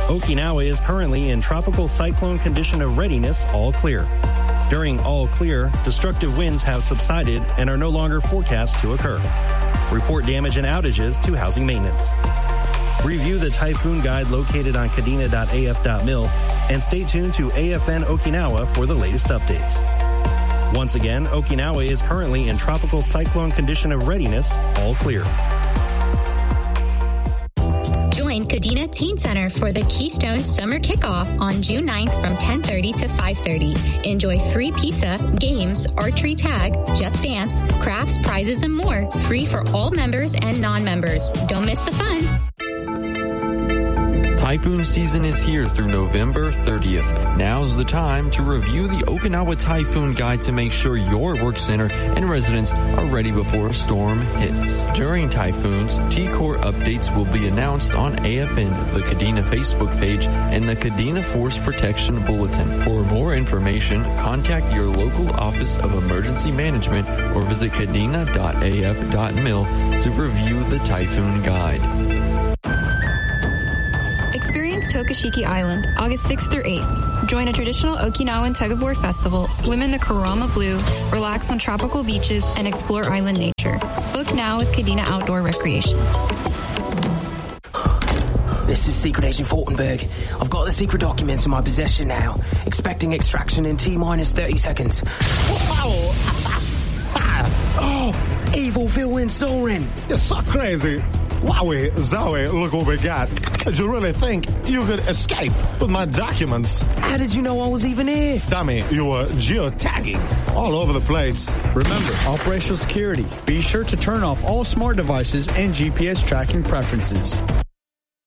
Okinawa is currently in tropical cyclone condition of readiness, all clear. During all clear, destructive winds have subsided and are no longer forecast to occur. Report damage and outages to housing maintenance. Review the typhoon guide located on kadena.af.mil and stay tuned to AFN Okinawa for the latest updates. Once again, Okinawa is currently in tropical cyclone condition of readiness, all clear. Join Kadena Teen Center for the Keystone Summer Kickoff on June 9th from 10:30 to 5:30. Enjoy free pizza, games, archery tag, Just Dance, crafts, prizes, and more. Free for all members and non-members. Don't miss the fun. Typhoon season is here through November 30th. Now's the time to review the Okinawa Typhoon Guide to make sure your work center and residents are ready before a storm hits. During typhoons, T-Corps updates will be announced on AFN, the Kadena Facebook page, and the Kadena Force Protection Bulletin. For more information, contact your local Office of Emergency Management or visit kadena.af.mil to review the Typhoon Guide. Experience Tokashiki Island, August 6th through 8th. Join a traditional Okinawan tug-of-war festival, swim in the Kurama Blue, relax on tropical beaches, and explore island nature. Book now with Kadena Outdoor Recreation. This is Secret Agent Fortenberg. I've got the secret documents in my possession now. Expecting extraction in T-minus 30 seconds. Wow! Oh, evil villain Soren! You're so crazy. Wowie, Zowie, look what we got. Did you really think you could escape with my documents? How did you know I was even here? Dummy, you were geotagging all over the place. Remember, operational security. Be sure to turn off all smart devices and GPS tracking preferences.